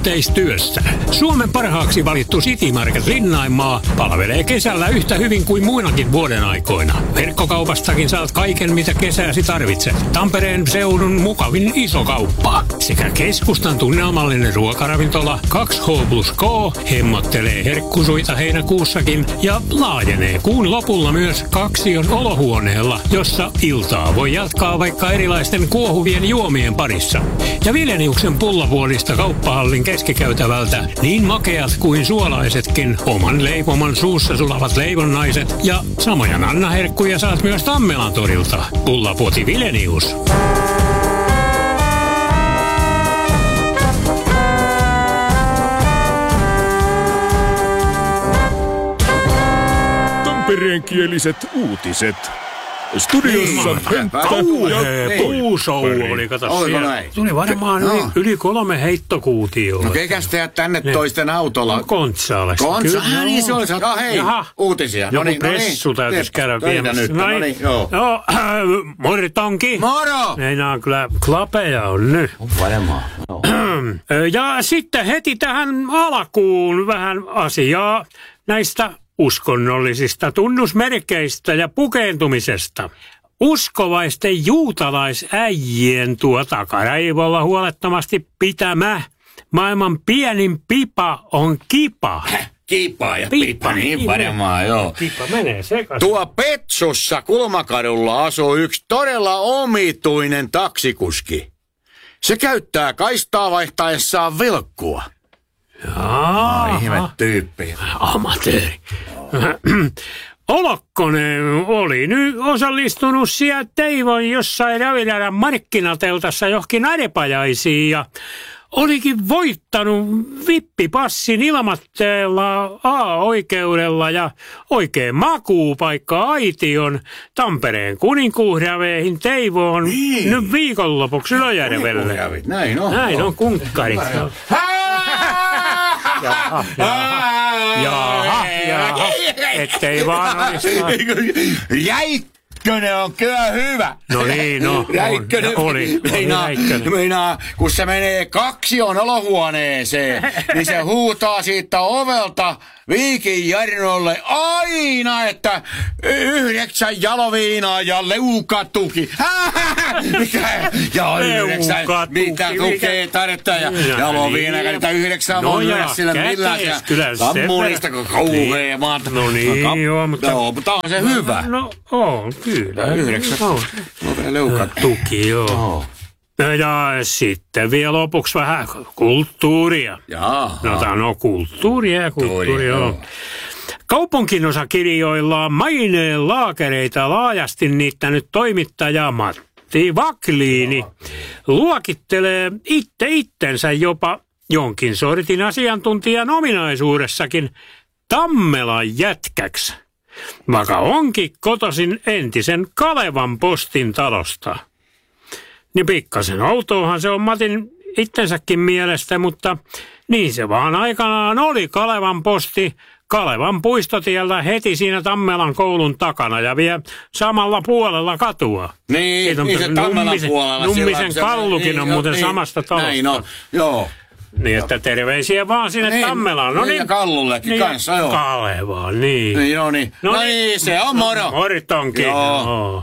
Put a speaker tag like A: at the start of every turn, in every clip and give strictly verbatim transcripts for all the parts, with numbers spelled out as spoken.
A: yhteistyössä. Suomen parhaaksi valittu City Market Linnaimaa palvelee kesällä yhtä hyvin kuin muinakin vuoden aikoina. Verkkokaupastakin saat kaiken, mitä kesäsi tarvitset. Tampereen seudun mukavin iso kauppa. Sekä keskustan tunnelmallinen ruokaravintola kaksi H plus K hemmottelee herkkusuita heinäkuussakin ja laajenee kuun lopulla myös Kaksion olohuoneella, jossa iltaa voi jatkaa vaikka erilaisten kuohuvien juomien parissa. Ja Vileniuksen pullavuodista kauppahallin keskikäytävältä niin makeat kuin suolaisetkin oman leipoman suussa sulavat leivonnaiset ja samoja nannaherkkuja saat myös Tammelan torilta. Pullapuoti Vilenius.
B: Tampereenkieliset uutiset. Studiossa Pönttö
A: Kauhea puusou oli, kato siellä. Tuli varmaan
C: no.
A: yli, yli kolme heittokuutioa.
C: No keikäs tehdä tänne toisten autolla?
A: No, Kontsaalesta.
C: Kontsaalesta? Ah, niin se oli. No hei,
A: Jaha.
C: uutisia.
A: Joku pressu täytyisi käydä viemässä.
C: No niin, joo.
A: No, äh, mortonki.
C: Moro!
A: Meinaa kyllä klapeja on nyt.
C: Varmaan. No.
A: Ja sitten heti tähän alkuun vähän asiaa näistä uskonnollisista tunnusmerkeistä ja pukeentumisesta. Uskovaisten juutalaisäijien tuo takaraivolla huolettomasti pitämä maailman pienin pipa on kipa.
C: Kipa ja
A: Pipa,
C: pipa, niin
A: niin
C: varmaan, joo.
A: Kipa menee sekaisin.
C: Tuo Petsussa Kulmakadulla asuu yksi todella omituinen taksikuski. Se käyttää kaistaa vaihtaessaan vilkkua.
A: Jaa.
C: Ihme tyyppi.
A: Amatööri. Olokkonen oli nyt osallistunut siellä Teivon jossain Ravinaaran markkinateltassa johonkin arepajaisiin ja olikin voittanut vippipassin ilmatteella A-oikeudella ja oikein makuupaikka Aition Tampereen kuninkuusraveihin Teivoon niin. Nyt viikonlopuksi Ylöjärvelle.
C: Näin on.
A: Näin on kunkkarit. Jaha, jaha, jaha, jaha, ettei vaan olisi.
C: Jäikkönen on kyllä hyvä.
A: No niin, no.
C: Jäikkönen
A: oli,
C: meinaa,
A: oli
C: meinaa, kun se menee Kaksion olohuoneeseen, niin se huutaa siitä ovelta Viikin Jarnolle aina, että yhdeksän jaloviinaa ja leukatuki. Mikä? Ja yhdeksän, mitä tukee tarvittaa ja jaloviinaa, kannattaa yhdeksän
A: no
C: voi myydä sille millään. Sammunista kauhea maata.
A: No niin, joo, mutta...
C: Joo, mutta on se hyvä.
A: No, on, kyllä.
C: Yhdeksän.
A: Leukatuki, joo. Ja sitten vielä lopuksi vähän kulttuuria.
C: Jaa.
A: No, no kulttuuria ja kulttuuri, joo. Kaupunkinosakirjoillaan maineen laakereita laajasti niittänyt toimittaja Matti Vakliini luokittelee itse itsensä jopa jonkin sortin asiantuntijan ominaisuudessakin Tammelan jätkäksi, vaikka onkin kotoisin entisen Kalevan postin talosta. Niin pikkasen outoahan se on Matin itsensäkin mielestä, mutta niin se vaan aikanaan oli Kalevan posti Kalevan puistotiellä heti siinä Tammelan koulun takana ja vielä samalla puolella katua.
C: Niin, niin se Tammelan
A: Nummisen,
C: puolella.
A: Nummisen
C: se,
A: Kallukin
C: niin,
A: on muuten
C: niin,
A: samasta talosta.
C: Näin on, joo.
A: Niin, että terveisiä vaan sinne
C: niin,
A: Tammelaan. No
C: niin,
A: niin,
C: ja Kallullekin
A: niin,
C: kanssa, joo.
A: Kalevaan, niin.
C: Niin, no niin.
A: No,
C: no niin, se on moro.
A: Moritonkin,
C: joo.
A: joo.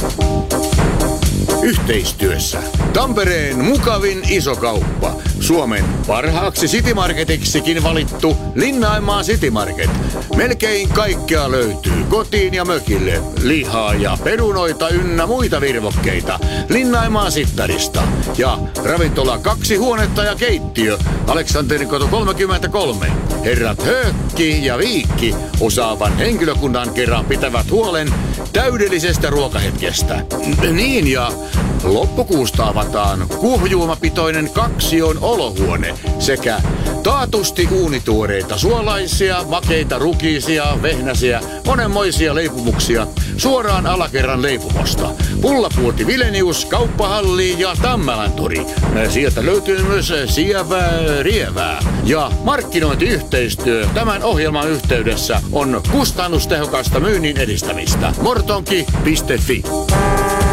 C: Yhteistyössä Tampereen mukavin iso kauppa. Suomen parhaaksi City Marketiksikin valittu Linnaimaa City Market. Melkein kaikkea löytyy kotiin ja mökille. Lihaa ja perunoita ynnä muita virvokkeita. Linnaimaa Sittarista. Ja ravintola kaksi huonetta ja keittiö. Aleksanterikoto kolmekymmentäkolme. Herrat Höökki ja Viikki osaavan henkilökunnan kerran pitävät huolen täydellisestä ruokahetkestä. N- niin ja loppukuusta avataan kuohujuomapitoinen Kaksion olohuone sekä taatusti uunituoreita suolaisia, makeita rukiisia, vehnäsiä, monenmoisia leipumuksia suoraan alakerran leipumosta. Pullapuoti Vilenius, Kauppahalli ja Tammelan tori. Sieltä löytyy myös sievää rievää. Ja markkinointiyhteistyö tämän ohjelman yhteydessä on kustannustehokasta myynnin edistämistä. mortonki piste fi